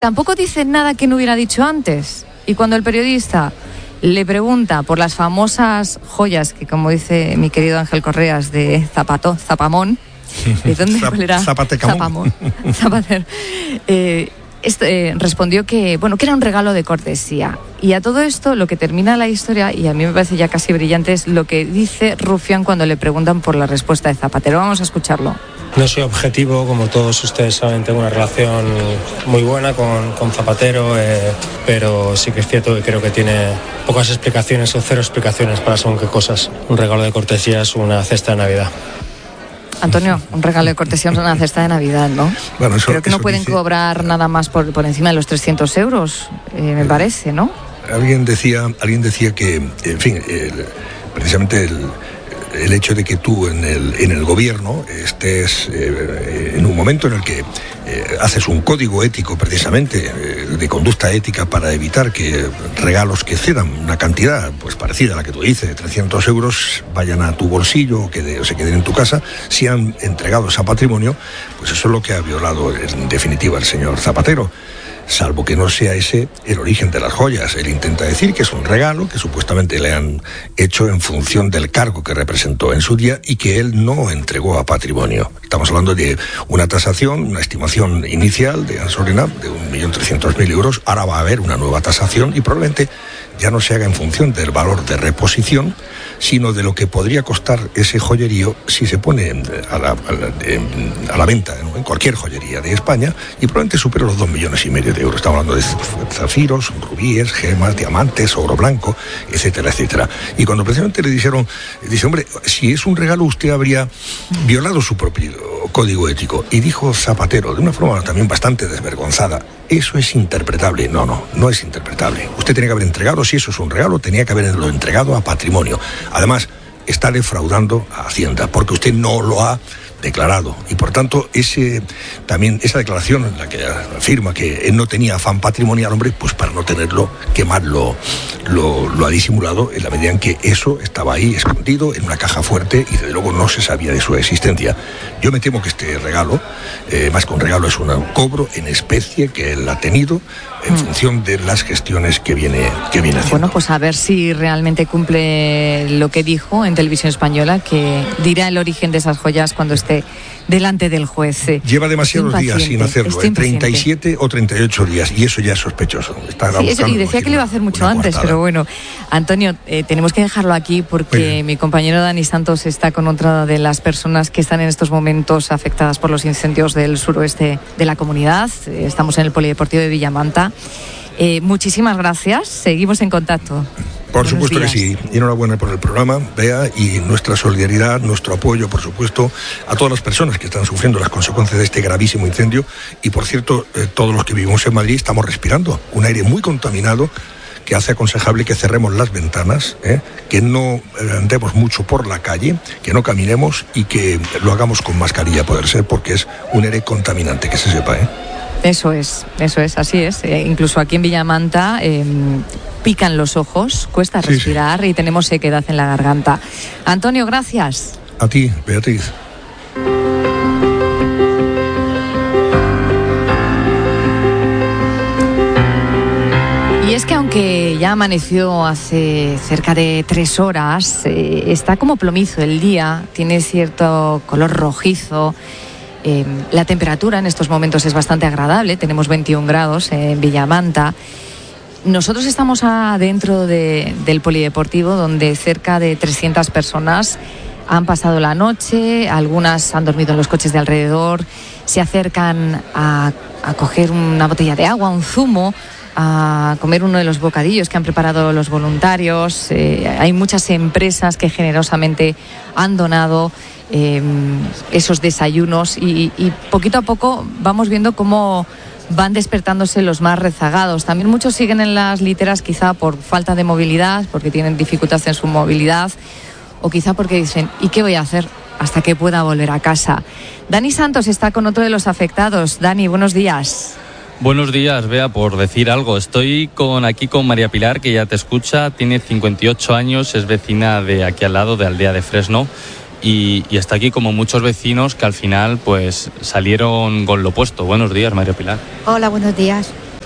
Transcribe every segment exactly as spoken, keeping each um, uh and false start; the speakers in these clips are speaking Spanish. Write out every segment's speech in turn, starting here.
Tampoco dice nada que no hubiera dicho antes. Y cuando el periodista le pregunta por las famosas joyas que, como dice mi querido Ángel Correas, de Zapato, Zapamón, ¿de dónde cuál era? Zapatecamón. Zapamón. Zapater. Eh, este, eh, respondió que, bueno, que era un regalo de cortesía. Y a todo esto, lo que termina la historia, y a mí me parece ya casi brillante, es lo que dice Rufián cuando le preguntan por la respuesta de Zapatero. Vamos a escucharlo. No soy objetivo, como todos ustedes saben, tengo una relación muy buena con, con Zapatero, eh, pero sí que es cierto que creo que tiene pocas explicaciones o cero explicaciones para según qué cosas. Un regalo de cortesía es una cesta de Navidad. Antonio, un regalo de cortesía es una cesta de Navidad, ¿no? Bueno, eso, creo que no eso pueden dice... cobrar nada más por, por encima de los trescientos euros, eh, me parece, ¿no? Alguien decía, alguien decía que, en fin, el, precisamente el... el hecho de que tú en el, en el gobierno estés eh, en un momento en el que eh, haces un código ético precisamente eh, de conducta ética para evitar que regalos que excedan una cantidad pues parecida a la que tú dices, de trescientos euros, vayan a tu bolsillo o, que o se queden en tu casa, sean entregados a patrimonio, pues eso es lo que ha violado en definitiva el señor Zapatero. Salvo que no sea ese el origen de las joyas. Él intenta decir que es un regalo que supuestamente le han hecho en función del cargo que representó en su día y que él no entregó a patrimonio. Estamos hablando de una tasación, una estimación inicial de Ansorina de un millón trescientos mil euros. Ahora va a haber una nueva tasación y probablemente ya no se haga en función del valor de reposición, sino de lo que podría costar ese joyerío si se pone a la, a la, a la venta, ¿no?, en cualquier joyería de España, y probablemente supera los dos millones y medio de euros. Estamos hablando de zafiros, rubíes, gemas, diamantes, oro blanco, etcétera, etcétera. Y cuando precisamente le dijeron, dice, hombre, si es un regalo usted habría violado su propio código ético. Y dijo Zapatero, de una forma también bastante desvergonzada, eso es interpretable. No, no, no es interpretable. Usted tenía que haber entregado, si eso es un regalo, tenía que haberlo entregado a patrimonio. Además, está defraudando a Hacienda, porque usted no lo ha declarado. Y por tanto, ese también esa declaración en la que afirma que él no tenía afán patrimonial, hombre, pues para no tenerlo, que más lo, lo, lo ha disimulado en la medida en que eso estaba ahí escondido en una caja fuerte y desde luego no se sabía de su existencia. Yo me temo que este regalo, eh, más que un regalo, es un cobro en especie que él ha tenido en mm. función de las gestiones que viene, que viene haciendo. Bueno, pues a ver si realmente cumple lo que dijo en Televisión Española, que dirá el origen de esas joyas cuando esté delante del juez. Lleva demasiados días sin hacerlo, ¿eh? treinta y siete o treinta y ocho días, y eso ya es sospechoso. Está sí, eso, y decía que lo iba a hacer mucho antes, coartada. Pero bueno, Antonio, eh, tenemos que dejarlo aquí porque mi compañero Dani Santos está con otra de las personas que están en estos momentos afectadas por los incendios del suroeste de la comunidad. Eh, estamos en el Polideportivo de Villamanta. Eh, muchísimas gracias, seguimos en contacto. Por supuesto que sí, y enhorabuena por el programa, Bea, y nuestra solidaridad, nuestro apoyo, por supuesto, a todas las personas que están sufriendo las consecuencias de este gravísimo incendio. Y por cierto, eh, todos los que vivimos en Madrid estamos respirando un aire muy contaminado que hace aconsejable que cerremos las ventanas, ¿eh? que no andemos mucho por la calle, que no caminemos y que lo hagamos con mascarilla, a poder ser, porque es un aire contaminante, que se sepa, ¿eh? Eso es, eso es, así es. Eh, incluso aquí en Villamanta eh, pican los ojos, cuesta respirar, sí, sí. y tenemos sequedad en la garganta. Antonio, gracias. A ti, Beatriz. Y es que aunque ya amaneció hace cerca de tres horas, eh, está como plomizo el día, tiene cierto color rojizo. Eh, la temperatura en estos momentos es bastante agradable, tenemos veintiún grados en Villamanta. Nosotros estamos adentro de, del Polideportivo, donde cerca de trescientas personas han pasado la noche, algunas han dormido en los coches de alrededor, se acercan a, a coger una botella de agua, un zumo, a comer uno de los bocadillos que han preparado los voluntarios. Eh, hay muchas empresas que generosamente han donado Eh, esos desayunos y, y poquito a poco vamos viendo cómo van despertándose los más rezagados. También muchos siguen en las literas quizá por falta de movilidad, porque tienen dificultades en su movilidad o quizá porque dicen, ¿y qué voy a hacer hasta que pueda volver a casa? Dani Santos está con otro de los afectados. Dani, buenos días. Buenos días, Bea, por decir algo. Estoy con aquí con María Pilar, que ya te escucha, tiene cincuenta y ocho años, es vecina de aquí al lado, de Aldea de Fresno. Y, y está aquí como muchos vecinos que al final pues salieron con lo opuesto. Buenos días, María Pilar. Hola, buenos días.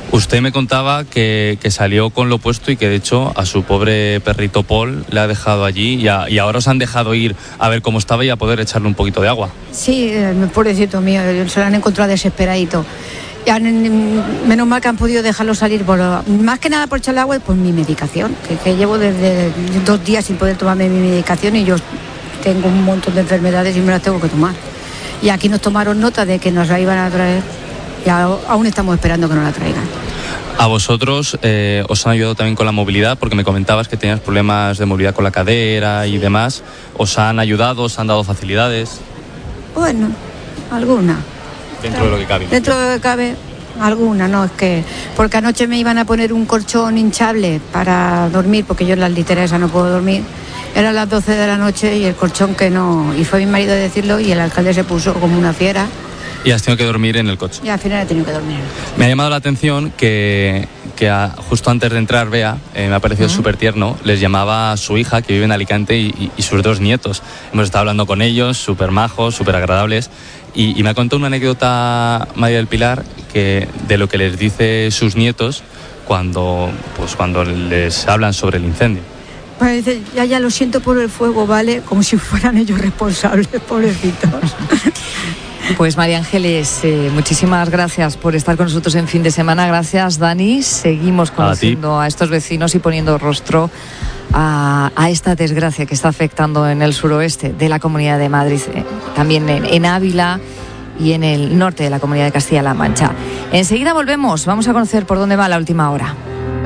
Usted me contaba que, que salió con lo puesto y que de hecho a su pobre perrito Paul le ha dejado allí y, a, y ahora os han dejado ir a ver cómo estaba y a poder echarle un poquito de agua. Sí, eh, pobrecito mío, se lo han encontrado desesperadito. Y han, menos mal que han podido dejarlo salir, por, más que nada por echarle agua y por mi medicación, que, que llevo desde dos días sin poder tomarme mi medicación y yo tengo un montón de enfermedades y me las tengo que tomar. Y aquí nos tomaron nota de que nos la iban a traer y aún estamos esperando que nos la traigan. A vosotros eh, os han ayudado también con la movilidad, porque me comentabas que tenías problemas de movilidad con la cadera y demás. ¿Os han ayudado, os han dado facilidades? Bueno, alguna. Dentro de lo que cabe. Dentro de lo que cabe, alguna, no, es que... Porque anoche me iban a poner un colchón hinchable para dormir, porque yo en las literas no puedo dormir. Eran las doce de la noche y el colchón que no... Y fue mi marido a decirlo y el alcalde se puso como una fiera. Y has tenido que dormir en el coche. Y al final he tenido que dormir. Me ha llamado la atención que, que a, justo antes de entrar, Bea, eh, me ha parecido uh-huh. súper tierno, les llamaba a su hija, que vive en Alicante, y, y, y sus dos nietos. Hemos estado hablando con ellos, súper majos, súper agradables. Y, y me ha contado una anécdota, María del Pilar, que de lo que les dice sus nietos cuando, pues, cuando les hablan sobre el incendio. Pues dice, ya, ya lo siento por el fuego, ¿vale? Como si fueran ellos responsables, pobrecitos. Pues María Ángeles, eh, muchísimas gracias por estar con nosotros en fin de semana. Gracias, Dani. Seguimos conociendo a, a estos vecinos y poniendo rostro a, a esta desgracia que está afectando en el suroeste de la Comunidad de Madrid, eh, también en, en Ávila y en el norte de la Comunidad de Castilla-La Mancha. Enseguida volvemos, vamos a conocer por dónde va la última hora.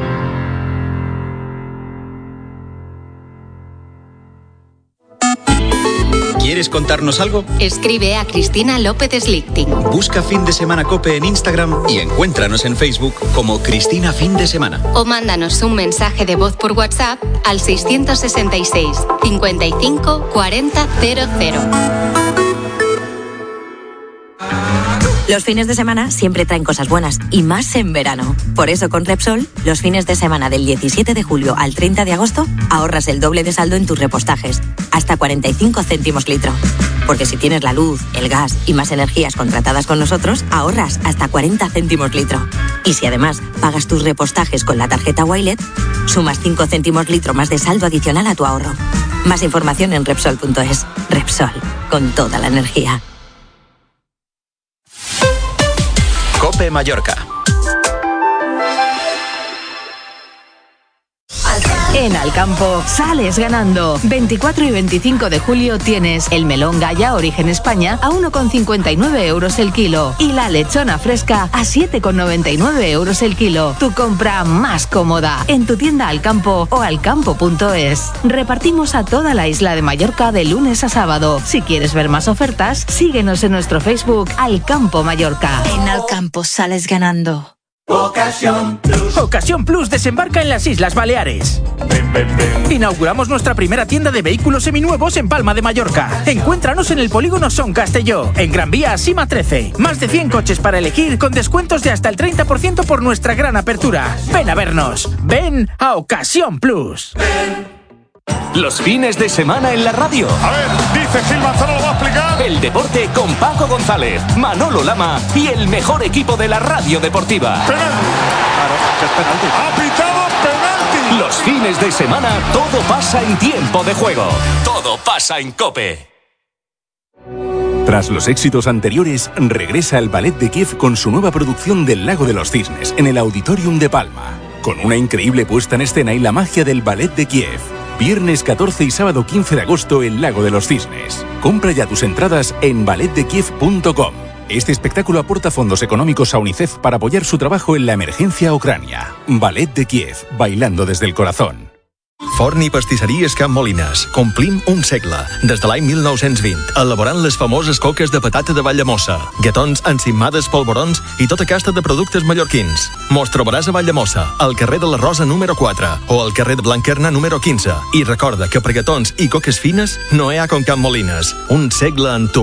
¿Quieres contarnos algo? Escribe a Cristina López Slichting. Busca Fin de Semana COPE en Instagram y encuéntranos en Facebook como Cristina Fin de Semana. O mándanos un mensaje de voz por WhatsApp al seiscientos sesenta y seis, cincuenta y cinco, cuarenta, cero cero. Los fines de semana siempre traen cosas buenas, y más en verano. Por eso con Repsol, los fines de semana del diecisiete de julio al treinta de agosto, ahorras el doble de saldo en tus repostajes, hasta cuarenta y cinco céntimos litro. Porque si tienes la luz, el gas y más energías contratadas con nosotros, ahorras hasta cuarenta céntimos litro. Y si además pagas tus repostajes con la tarjeta Wilet, sumas cinco céntimos litro más de saldo adicional a tu ahorro. Más información en Repsol punto es. Repsol, con toda la energía. COPE Mallorca. En Alcampo sales ganando. veinticuatro y veinticinco de julio tienes el melón Gaya Origen España a uno con cincuenta y nueve euros el kilo y la lechona fresca a siete con noventa y nueve euros el kilo. Tu compra más cómoda en tu tienda Alcampo o alcampo punto es. Repartimos a toda la isla de Mallorca de lunes a sábado. Si quieres ver más ofertas, síguenos en nuestro Facebook Alcampo Mallorca. En Alcampo sales ganando. Ocasión Plus. Ocasión Plus desembarca en las Islas Baleares. Ven, ven, ven. Inauguramos nuestra primera tienda de vehículos seminuevos en Palma de Mallorca. Encuéntranos en el polígono Son Castelló, en Gran Vía Sima trece. Más de cien coches para elegir con descuentos de hasta el treinta por ciento por nuestra gran apertura. Ven a vernos. Ven a Ocasión Plus. Ven. Los fines de semana en la radio. A ver, dice Gil Manzano, lo va a explicar. El deporte con Paco González, Manolo Lama y el mejor equipo de la radio deportiva. Penalti. Claro, que es penalti. Ha pitado penalti. Los fines de semana todo pasa en tiempo de juego. Todo pasa en COPE. Tras los éxitos anteriores, regresa el Ballet de Kiev con su nueva producción del Lago de los Cisnes en el Auditorium de Palma. Con una increíble puesta en escena y la magia del Ballet de Kiev. Viernes catorce y sábado quince de agosto en Lago de los Cisnes. Compra ya tus entradas en ballet de kiev punto com. Este espectáculo aporta fondos económicos a UNICEF para apoyar su trabajo en la emergencia a Ucrania. Ballet de Kiev, bailando desde el corazón. Forn i pastisseries Can Molines. Complim un segle, des de l'any mil nou-cents vint, elaborant les famoses coques de patata de Valldemossa, guetons, encimades, polvorons i tota casta de productes mallorquins. Mos trobaràs a Valldemossa, al carrer de la Rosa número quatre o al carrer de Blanquerna número quinze. I recorda que per guetons i coques fines no hi ha com Can Molines. Un segle en tu.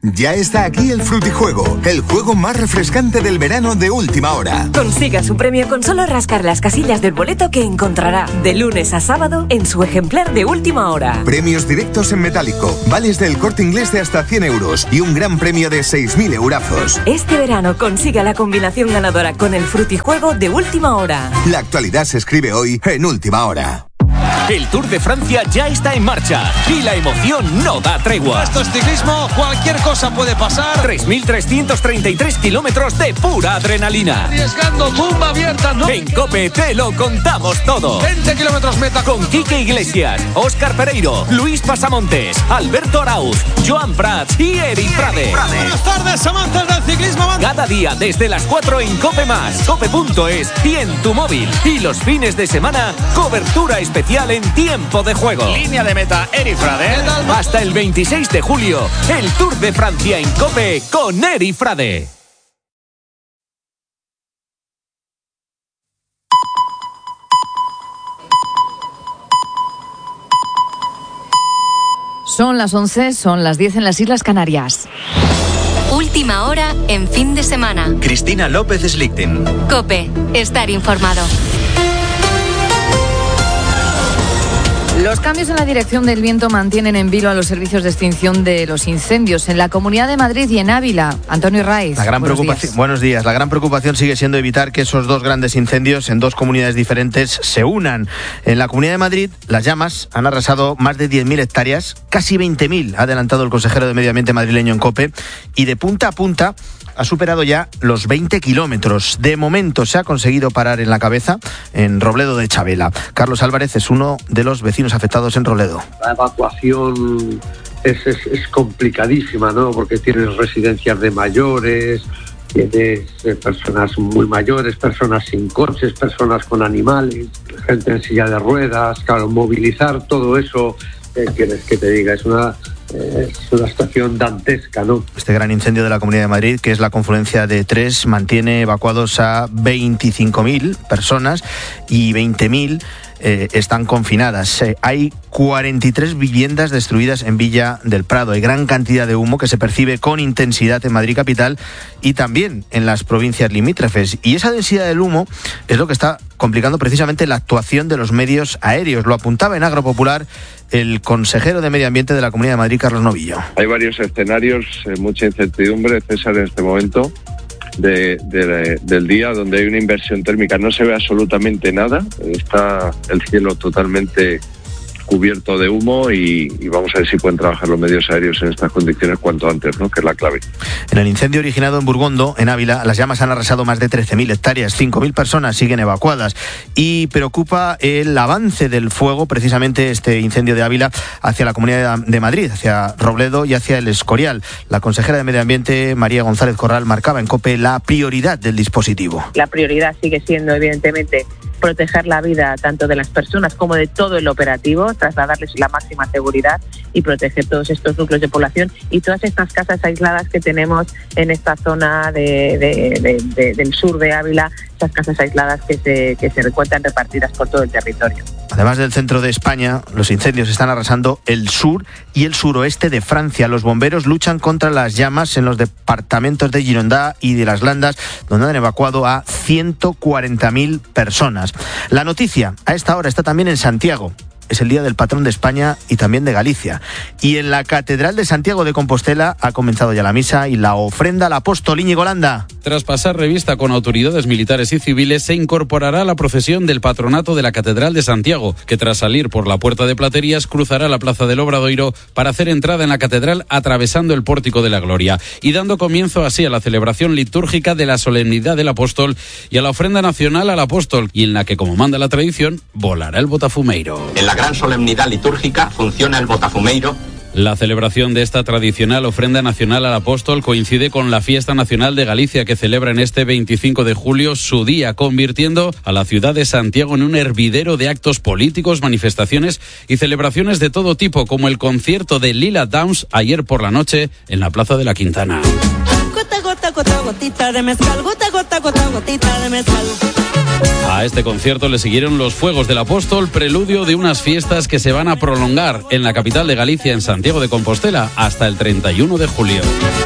Ya está aquí el Frutijuego, el juego más refrescante del verano de Última Hora. Consiga su premio con solo rascar las casillas del boleto que encontrará de lunes a sábado en su ejemplar de Última Hora. Premios directos en metálico, vales del Corte Inglés de hasta cien euros y un gran premio de seis mil eurazos. Este verano consiga la combinación ganadora con el Frutijuego de Última Hora. La actualidad se escribe hoy en Última Hora. El Tour de Francia ya está en marcha y la emoción no da tregua. Esto es ciclismo, cualquier cosa puede pasar. tres mil trescientos treinta y tres kilómetros de pura adrenalina. Arriesgando, tumba abierta, ¿no? En COPE te lo contamos todo. veinte kilómetros meta. Con Quique Iglesias, Óscar Pereiro, Luis Pasamontes, Alberto Arauz, Joan Prats y Eri Frade. Buenas tardes, amantes del ciclismo. Cada día desde las cuatro en COPE más, cope punto es y en tu móvil. Y los fines de semana, cobertura especial en tiempo de juego. Línea de meta, Eri Frade. Hasta el veintiséis de julio, el Tour de Francia en COPE con Eri Frade. Son las once, son las diez en las Islas Canarias. Última hora en fin de semana. Cristina López Slichting. COPE, estar informado. Los cambios en la dirección del viento mantienen en vilo a los servicios de extinción de los incendios en la Comunidad de Madrid y en Ávila. Antonio Raiz. La gran buenos preocupación, días. Buenos días. La gran preocupación sigue siendo evitar que esos dos grandes incendios en dos comunidades diferentes se unan. En la Comunidad de Madrid, las llamas han arrasado más de diez mil hectáreas, casi veinte mil, ha adelantado el consejero de Medio Ambiente madrileño en COPE, y de punta a punta ha superado ya los veinte kilómetros. De momento se ha conseguido parar en la cabeza, en Robledo de Chavela. Carlos Álvarez es uno de los vecinos afectados en Robledo. La evacuación es, es, es complicadísima, ¿no? Porque tienes residencias de mayores, tienes eh, personas muy mayores, personas sin coches, personas con animales, gente en silla de ruedas. Claro, movilizar todo eso, eh, quieres que te diga, es una... es una situación dantesca, ¿no? Este gran incendio de la Comunidad de Madrid, que es la confluencia de tres, mantiene evacuados a veinticinco mil personas y veinte mil eh, están confinadas. Eh, hay cuarenta y tres viviendas destruidas en Villa del Prado. Hay gran cantidad de humo que se percibe con intensidad en Madrid capital y también en las provincias limítrofes. Y esa densidad del humo es lo que está complicando precisamente la actuación de los medios aéreos. Lo apuntaba en Agropopular el consejero de Medio Ambiente de la Comunidad de Madrid, Carlos Novillo. Hay varios escenarios, eh, mucha incertidumbre, César, en este momento de, de, del día, donde hay una inversión térmica. No se ve absolutamente nada, está el cielo totalmente cubierto de humo y, y vamos a ver si pueden trabajar los medios aéreos en estas condiciones cuanto antes, ¿no? Que es la clave. En el incendio originado en Burgondo, en Ávila, las llamas han arrasado más de trece mil hectáreas, cinco mil personas siguen evacuadas y preocupa el avance del fuego, precisamente este incendio de Ávila, hacia la Comunidad de Madrid, hacia Robledo y hacia el Escorial. La consejera de Medio Ambiente, María González Corral, marcaba en COPE la prioridad del dispositivo. La prioridad sigue siendo, evidentemente, proteger la vida tanto de las personas como de todo el operativo, trasladarles la máxima seguridad y proteger todos estos núcleos de población y todas estas casas aisladas que tenemos en esta zona de, de, de, de, del sur de Ávila, esas casas aisladas que se, que se encuentran repartidas por todo el territorio. Además del centro de España, los incendios están arrasando el sur y el suroeste de Francia. Los bomberos luchan contra las llamas en los departamentos de Girondins y de las Landas, donde han evacuado a ciento cuarenta mil personas. La noticia a esta hora está también en Santiago. Es el día del patrón de España y también de Galicia. Y en la Catedral de Santiago de Compostela ha comenzado ya la misa y la ofrenda al apóstol. Íñigo Landa. Tras pasar revista con autoridades militares y civiles, se incorporará a la procesión del patronato de la Catedral de Santiago, que tras salir por la Puerta de Platerías cruzará la Plaza del Obradoiro para hacer entrada en la catedral atravesando el Pórtico de la Gloria y dando comienzo así a la celebración litúrgica de la solemnidad del apóstol y a la ofrenda nacional al apóstol, y en la que, como manda la tradición, volará el botafumeiro. En la gran solemnidad litúrgica funciona el botafumeiro. La celebración de esta tradicional ofrenda nacional al apóstol coincide con la Fiesta Nacional de Galicia, que celebra en este veinticinco de julio su día, convirtiendo a la ciudad de Santiago en un hervidero de actos políticos, manifestaciones y celebraciones de todo tipo, como el concierto de Lila Downs ayer por la noche en la Plaza de la Quintana. Gota, gota, gota, gotita de mezcal, gota, gota, gota, gotita de mezcal. A este concierto le siguieron los Fuegos del Apóstol, preludio de unas fiestas que se van a prolongar en la capital de Galicia, en Santiago de Compostela, hasta el treinta y uno de julio.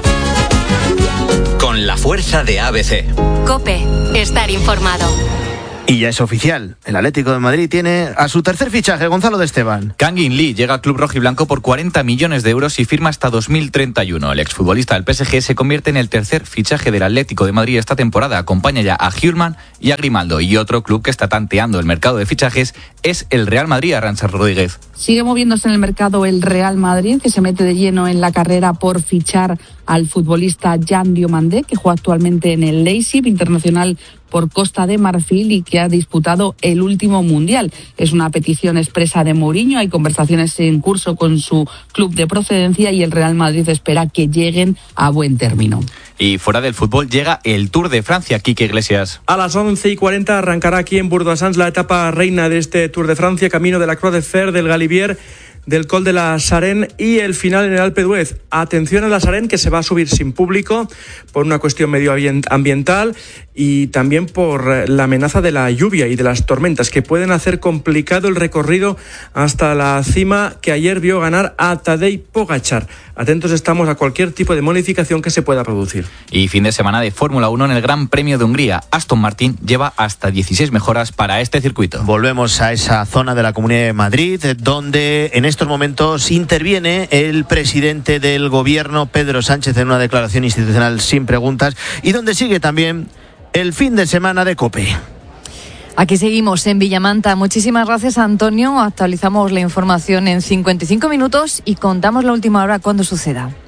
Con la fuerza de A B C. COPE, estar informado. Y ya es oficial, el Atlético de Madrid tiene a su tercer fichaje, Gonzalo de Esteban. Kang In Lee llega al club rojiblanco por cuarenta millones de euros y firma hasta dos mil treinta y uno. El exfutbolista del P S G se convierte en el tercer fichaje del Atlético de Madrid esta temporada. Acompaña ya a Hjulmand y a Grimaldo. Y otro club que está tanteando el mercado de fichajes es el Real Madrid, Arantxa Rodríguez. Sigue moviéndose en el mercado el Real Madrid, que se mete de lleno en la carrera por fichar al futbolista Jan Diomandé, que juega actualmente en el Leipzig, internacional por Costa de Marfil y que ha disputado el último mundial. Es una petición expresa de Mourinho, hay conversaciones en curso con su club de procedencia y el Real Madrid espera que lleguen a buen término. Y fuera del fútbol llega el Tour de Francia, Quique Iglesias. A las once y cuarenta arrancará aquí en Bourg-d'Oisans la etapa reina de este Tour de Francia, camino de la Croix de Fer, del Galibier, del Col de la Sarenne y el final en el Alpe d'Huez. Atención a la Sarenne, que se va a subir sin público por una cuestión medioambiental y también por la amenaza de la lluvia y de las tormentas, que pueden hacer complicado el recorrido hasta la cima, que ayer vio ganar a Tadej Pogačar. Atentos estamos a cualquier tipo de modificación que se pueda producir. Y fin de semana de Fórmula uno en el Gran Premio de Hungría. Aston Martin lleva hasta dieciséis mejoras para este circuito. Volvemos a esa zona de la Comunidad de Madrid, donde en estos momentos interviene el presidente del gobierno, Pedro Sánchez, en una declaración institucional sin preguntas, y donde sigue también el fin de semana de COPE. Aquí seguimos en Villamanta. Muchísimas gracias, Antonio. Actualizamos la información en cincuenta y cinco minutos y contamos la última hora cuando suceda.